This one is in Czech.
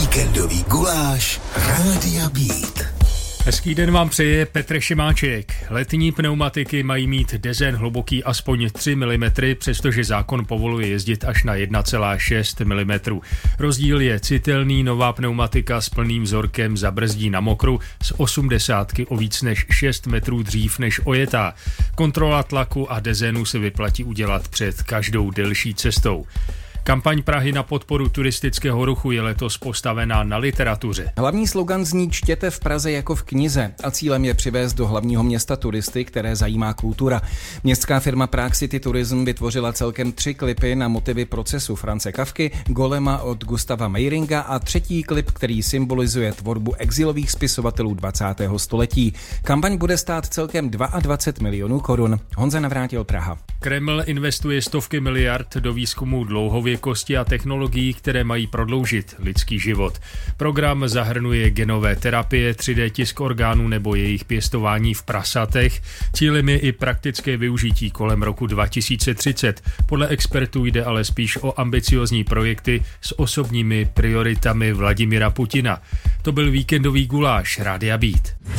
Víkendový guláš Rádia Beat. Hezký den vám přeje Petr Šimáček. Letní pneumatiky mají mít dezen hluboký aspoň 3 mm, přestože zákon povoluje jezdit až na 1,6 mm. Rozdíl je citelný, nová pneumatika s plným vzorkem zabrzdí na mokru z 80 o víc než 6 metrů dřív než ojetá. Kontrola tlaku a dezenu se vyplatí udělat před každou delší cestou. Kampaň Prahy na podporu turistického ruchu je letos postavená na literatuře. Hlavní slogan zní Čtěte v Praze jako v knize a cílem je přivést do hlavního města turisty, které zajímá kultura. Městská firma Prague City Tourism vytvořila celkem 3 klipy na motivy Procesu Franze Kafky, Golema od Gustava Meiringa a 3. klip, který symbolizuje tvorbu exilových spisovatelů 20. století. Kampaň bude stát celkem 22 milionů korun. Honza Navrátil, Praha. Kreml investuje stovky miliard do výzkumu dlouhověkosti a technologií, které mají prodloužit lidský život. Program zahrnuje genové terapie, 3D tisk orgánů nebo jejich pěstování v prasatech. Cílem je i praktické využití kolem roku 2030. Podle expertů jde ale spíš o ambiciozní projekty s osobními prioritami Vladimira Putina. To byl víkendový guláš Rádia Beat.